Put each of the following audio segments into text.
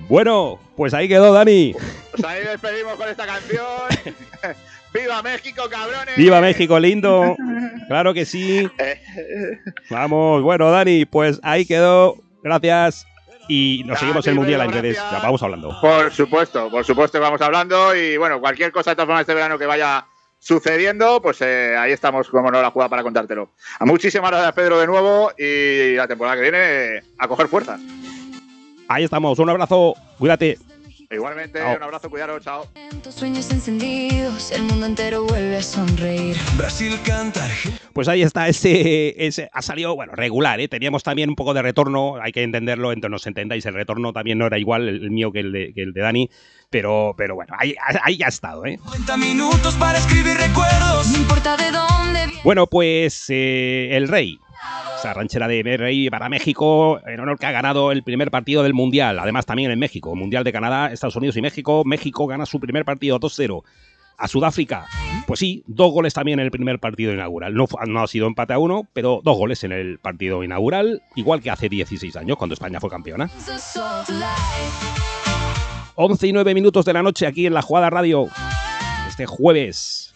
Bueno, pues ahí quedó, Dani. Pues ahí despedimos con esta canción. ¡Viva México, cabrones! ¡Viva México, lindo! Claro que sí. Vamos, bueno, Dani, pues ahí quedó. Gracias. Y nos seguimos el Mundial en redes. Ya vamos hablando. Por supuesto vamos hablando. Y bueno, cualquier cosa de todas formas este verano que vaya sucediendo, pues ahí estamos, como no, la jugada para contártelo. Muchísimas gracias, Pedro, de nuevo. Y la temporada que viene, a coger fuerza. Ahí estamos. Un abrazo. Cuídate. Igualmente, chao. Un abrazo, cuidaros, chao. Tus sueños encendidos, el mundo entero vuelve a sonreír. Brasil canta. Pues ahí está, ese ha salido, bueno, regular, ¿eh? Teníamos también un poco de retorno, hay que entenderlo, entonces nos entendáis, el retorno también no era igual el mío que el de Dani, pero bueno, ahí ya ha estado, ¿eh? 90 minutos para escribir recuerdos. No importa de dónde. Bueno, pues el Rey. Esa ranchera de Rey para México, en honor que ha ganado el primer partido del Mundial, además también en México, Mundial de Canadá, Estados Unidos y México. México gana su primer partido 2-0 a Sudáfrica. Pues sí, 2 goles también en el primer partido inaugural. No ha sido empate a 1, pero 2 goles en el partido inaugural, igual que hace 16 años, cuando España fue campeona. 11 y 9 minutos de la noche aquí en La Jugada Radio, este jueves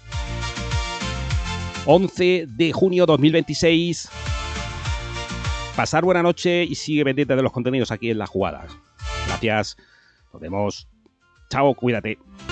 11 de junio 2026. Pasar buena noche y sigue pendiente de los contenidos aquí en La Jugada. Gracias. Nos vemos. Chao, cuídate.